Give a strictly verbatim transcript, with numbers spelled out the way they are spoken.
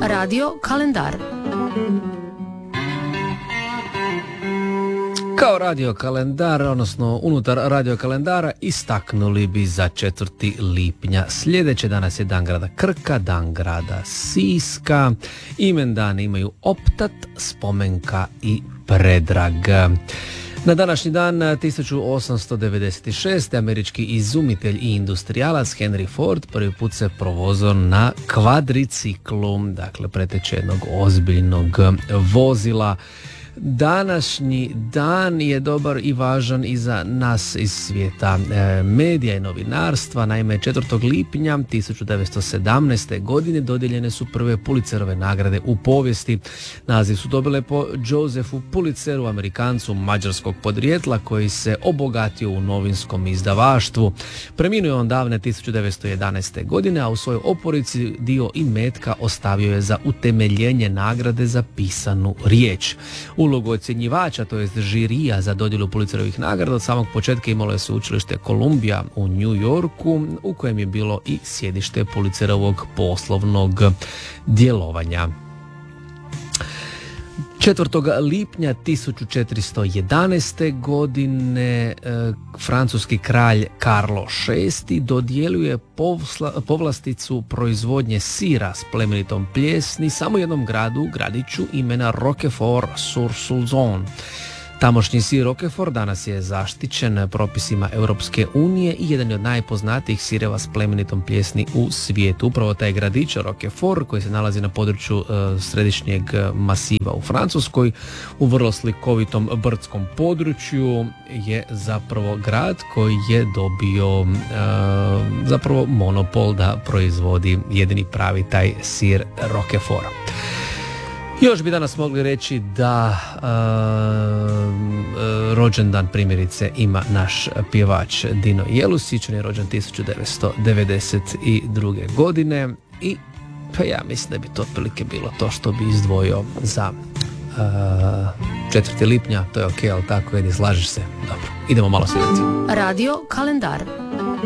Radio kalendar. Kao radio kalendar, odnosno unutar radio kalendara, istaknuli bi za četvrti lipnja sljedeće. Danas je dan grada Krka, dan grada Siska, imendane imaju Optat, Spomenka i Predrag. Na današnji dan tisuću osamsto devedeset šeste. američki izumitelj i industrijalac Henry Ford prvi put se provozao na kvadriciklu, dakle preteče jednog ozbiljnog vozila. Današnji dan je dobar i važan i za nas iz svijeta e, medija i novinarstva. Naime, četvrtog lipnja tisuću devetsto sedamnaeste. godine dodijeljene su prve Pulitzerove nagrade u povijesti. Naziv su dobile po Josephu Pulitzeru, Amerikancu mađarskog podrijetla koji se obogatio u novinskom izdavaštvu. Preminuo je on davne tisuću devetsto jedanaeste. godine, a u svojoj oporici dio imetka ostavio je za utemeljenje nagrade za pisanu riječ. Ulogu ocjenjivača, to jest žirija za dodjelu Pulitzerovih nagrada, od samog početka imalo je sveučilište Columbia u New Yorku, u kojem je bilo i sjedište Pulitzerovog poslovnog djelovanja. četvrtog lipnja tisuću četiristo jedanaeste. godine e, francuski kralj Karlo šesti. dodjeljuje povsla, povlasticu proizvodnje sira s plemenitom plijesni samo jednom gradu, gradiću imena Roquefort-sur-Soulzon. Tamošnji sir Roquefort danas je zaštićen propisima Europske unije i jedan je od najpoznatijih sireva s plemenitom plijesni u svijetu. Upravo taj gradić Roquefort, koji se nalazi na području uh, središnjeg masiva u Francuskoj, u vrlo slikovitom brdskom području, je zapravo grad koji je dobio uh, zapravo monopol da proizvodi jedini pravi taj sir Roquefort. Još bi danas mogli reći da uh, uh, rođendan primjerice ima naš pjevač Dino Jelusić. On je rođen tisuću devetsto devedeset druge. godine i pa ja mislim da bi to otprilike bilo to što bi izdvojio za uh, četvrti lipnja. To je ok, ali tako, Edi, slažeš se? Dobro, idemo malo svirati. Radio kalendar.